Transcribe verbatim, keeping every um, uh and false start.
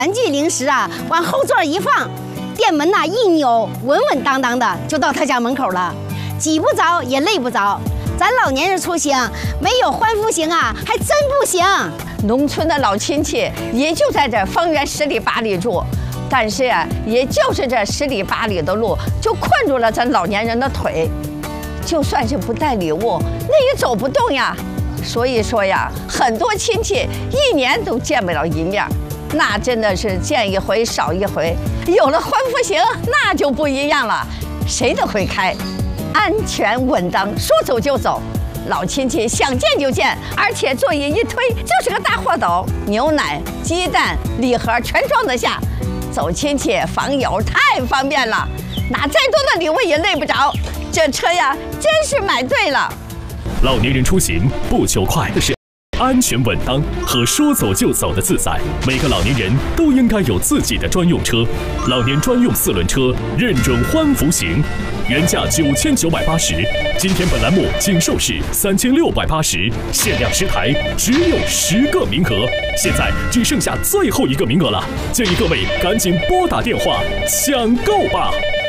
玩具零食啊，往后座一放，店门呐、一扭，稳稳当当的就到他家门口了，挤不着也累不着。咱老年人出行没有欢福行啊，还真不行。 农村的老亲戚也就在这方圆十里八里住，但是啊，也就是这十里八里的路，就困住了咱老年人的腿。就算是不带礼物，那也走不动呀。所以说呀，很多亲戚一年都见不了一面。那真的是见一回少一回，有了欢福行，那就不一样了，谁都会开，安全稳当，说走就走。老亲戚想见就见，而且座椅一推就是个大货斗，牛奶、鸡蛋、礼盒全装得下。走亲戚访友太方便了，拿再多的礼物也累不着。这车呀，真是买对了。 老年人出行不求快的是安全稳当和说走就走的自在，每个老年人都应该有自己的专用车。老年专用四轮车认准欢福行，原价九千九百八十，今天本栏目仅售市三千六百八十，限量十台，只有十个名额，现在只剩下最后一个名额了，建议各位赶紧拨打电话抢购吧。